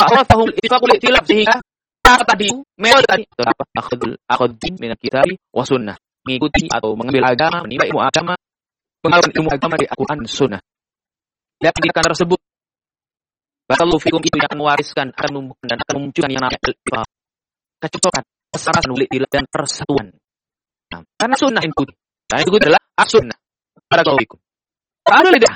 fa'awafahum al-ittifaqul i'tilaf, sehingga tadi metode tadi apa? Akhadul min al-kitab wa sunnah. Mengikuti atau mengambil agama, menimba ilmu agama, mengalami ilmu agama dari Al-Quran dan Sunnah. Lihat pendidikan tersebut. Barakallahu fikum, itu yang akan mewariskan, akan memunculkan yang namanya kecocokan, kesarasan, dan persatuan. Nah, karena sunnah input. Dan itu adalah as-sunnah. Barakallahu fikum. Ada lidah.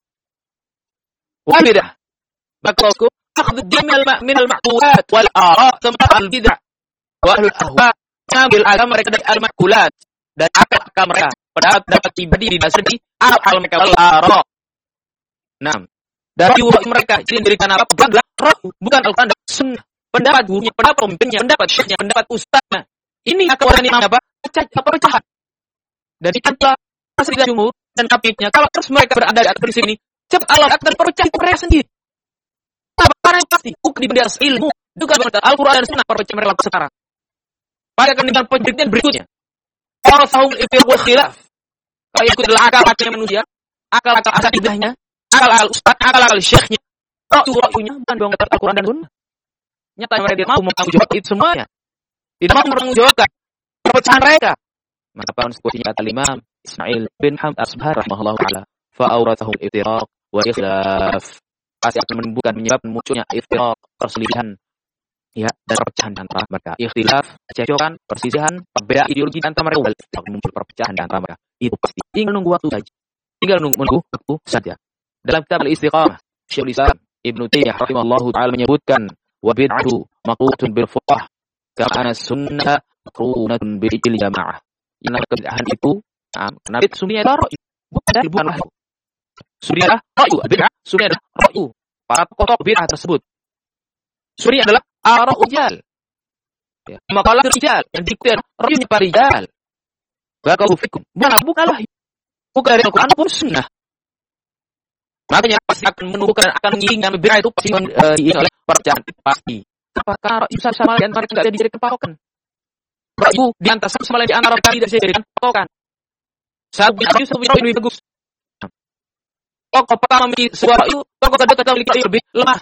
Walidah. Barakallahu fikum. Akhdhu min al-ma'qulat wal ara' thumma al-bid'ah. Wa ahlul ahwa' mengambil agama mereka dari al-ma'qulat dan akal mereka. Pendapat pribadi di dasar di akal mereka wal ara'. Nah, dari wahyu mereka ini diberikan apa? Bukan Al-Quran dan Sunnah. Pendapat gurunya, pendapat pemimpinnya, pendapat syekhnya, pendapat ustaznya. Ini akan ini apa? Pecahan. Dan ikanlah asli dan jumhur dan kapitnya. Kalau terus mereka berada di atas prinsip ini, cepat Allah akan perpecah mereka sendiri. Karena pasti bukan di atas ilmu, bukan berkata Al-Quran dan Sunnah perpecah mereka sekarang. Pada akan dengan penelitian berikutnya. Farasahum ifir wal khilaf. Kalau ikut adalah akal-akalnya manusia, akal-akal asatidahnya, akal-akal ustaz, akal-akal syekhnya, ra'yu-ra'yunya, bukan dong Al-Quran dan Sunnah. Nyata mereka tidak mau menjawab itu semuanya. Tidak mau menjawabkan perpecahan mereka. Maka pada sepertinya kata Imam Ismail bin Hamd As-Subhar rahimahullahu taala, fa'awratahum iftiraq wa ikhlaf. Pasti akan menimbulkan menyebabkan munculnya iftiraq, perselisihan, ya, dan perpecahan antara mereka. Ikhtilaf, keccocokan, persisihan, perbedaan ideologi antara mereka, muncul perpecahan antara mereka. Itu pasti. Tinggal nunggu waktu saja. Tinggal nunggu waktu saja. Dalam kitab Al-Istiqamah, Syekhul Islam Ibnu Taimiyah rahimahullahu taala menyebutkan, wa bid'atu maqutun bil fuqah, kama sunnah maqrunatun bil jamaah. Yang kebidahan itu, karena itu sunnah adalah ra'yu, bukan wahyu. Sunnah adalah ra'yu, bid'ah sunnah adalah ra'yu. Para tokoh bid'ah tersebut. Sunnah adalah ara'u rijal. Ya, maqalat rijal yang diikuti ra'yunya para rijal. Barakallahu fikum. Bukan wahyu. Bukan dari Al-Quran pun sunnah. Makanya pasti akan menumbuhkan, akan mengiringkan bid'ah itu pasti diiringi oleh perpecahan, pasti. Apakah ra'yu sama lain antara tidak ada dijadikan patokan? Ra'yu di antara sama lain di antara tadi tidak bisa dijadikan patokan. Sahabat Yusuf bin Rabi bagus. Tokoh pertama memiliki sebuah ra'yu, tokoh kedua memiliki ra'yu lebih lemah.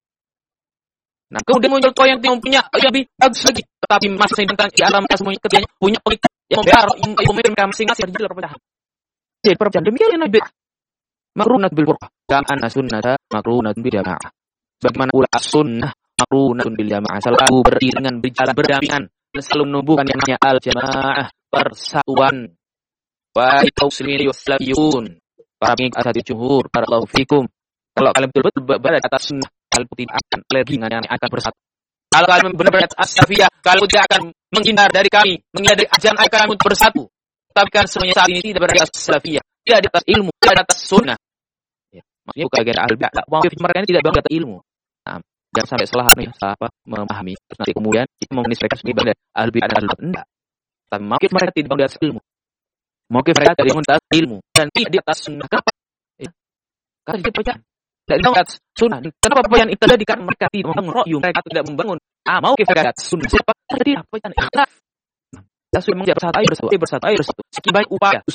Nah, kemudian muncul tokoh yang punya lebih bagus lagi, tetapi masih tentang di alam semuanya ketiganya punya pemikiran yang membela mereka masing-masing di dalam perpecahan. Jadi perpecahan demikian yang nabi makrunat bil furqah, dan an-sunnah makrunat bil jamaah. Bagaimana pula as-sunnah makrunat bil jamaah, selalu beriringan, berjalan berdampingan dan selalu menumbuhkan yang namanya al-jamaah, persatuan. Wa muslimin wassalafiyun, para pengikut asatidz jumhur, barakallahu fikum. Kalau kalian betul-betul berada di atas sunnah, kalian tidak akan alergi dengan yang akan bersatu. Kalau kalian benar-benar as-salafiyah, kalian tidak akan menghindar dari kami, menghindar dari ajaran kalian untuk bersatu. Tapi kan semuanya saat ini tidak berada di atas salafiyah, tidak di atas ilmu, tidak di atas sunnah. Ya, maksudnya bukan agenda al-bid'ah, mereka ini tidak berada di atas ilmu. Nah, jangan sampai salah memahami. Terus nanti kemudian kita memenis mereka sebagai berada al-bid'ah dan al-bid'ah. Enggak. Tapi mungkin mereka tidak berada di atas ilmu. Mungkin mereka dari atas ilmu dan tidak di atas sunnah. Kenapa? Ya. Karena dia percaya. Dari atas sunnah. Kenapa percayaan itu terjadi? Karena mereka tidak membangun ra'yu, mereka tidak membangun mau mereka atas sunnah. Siapa? Terjadi percayaan ikhtilaf. Kita sudah menjadi bersatu. Sekian banyak upaya